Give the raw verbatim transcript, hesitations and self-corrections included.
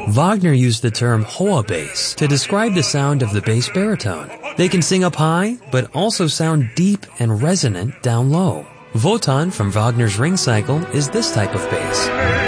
Wagner used the term Hoa bass to describe the sound of the bass baritone. They can sing up high, but also sound deep and resonant down low. Wotan from Wagner's Ring Cycle is this type of bass.